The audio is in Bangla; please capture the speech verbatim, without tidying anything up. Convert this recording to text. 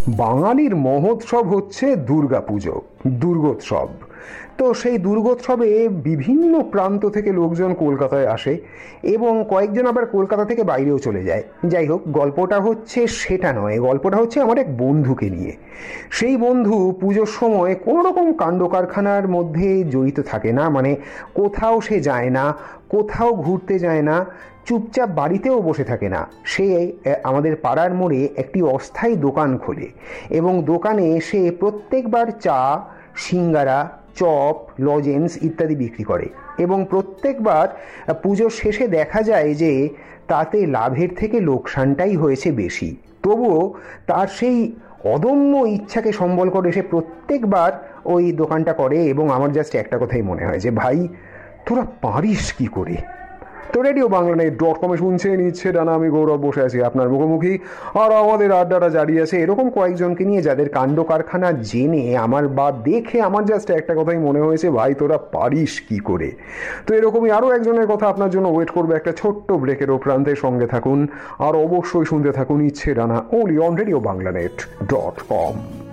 বাঙালির মহোৎসব হচ্ছে দুর্গাপুজো, দুর্গোৎসব। তো সেই দুর্গোৎসবে বিভিন্ন প্রান্ত থেকে লোকজন কলকাতায় আসে এবং কয়েকজন আবার কলকাতা থেকে বাইরেও চলে যায়। যাই হোক, গল্পটা হচ্ছে সেটা নয়, গল্পটা হচ্ছে আমার এক বন্ধুকে নিয়ে। সেই বন্ধু পুজোর সময় কোনো রকম কাণ্ড কারখানার মধ্যে জড়িত থাকে না, মানে কোথাও সে যায় না, কোথাও ঘুরতে যায় না, চুপচাপ বাড়িতেও বসে থাকে না। সে আমাদের পাড়ার মোড়ে একটি অস্থায়ী দোকান খোলে এবং দোকানে সে প্রত্যেকবার চা, সিঙ্গারা, চপ, লজেন্স ইত্যাদি বিক্রি করে এবং প্রত্যেকবার পুজোর শেষে দেখা যায় যে তাতে লাভের থেকে লোকসানটাই হয়েছে বেশি। তবুও তার সেই অদম্য ইচ্ছাকে সম্বল করে সে প্রত্যেকবার ওই দোকানটা করে এবং আমার জাস্ট একটা কথাই মনে হয় যে ভাই, তোরা পারিস কি করে। তো রেডিও বাংলা নেট ডট কমে শুনছে নিচ্ছে ডানা, আমি গৌরব বসে আছি আপনার মুখোমুখি, আর আমাদের আড্ডাটা জারি আছে এরকম কয়েকজনকে নিয়ে যাদের কাণ্ড কারখানা জেনে আমার বা দেখে আমার জাস্ট একটা কথাই মনে হয়েছে, ভাই তোরা পারিস কি করে। তো এরকমই আরও একজনের কথা আপনার জন্য ওয়েট করবে একটা ছোট্ট ব্রেকের প্রান্তের সঙ্গে থাকুন আর অবশ্যই শুনতে থাকুন ইচ্ছে ডানা, only on radio Bangla net dot com.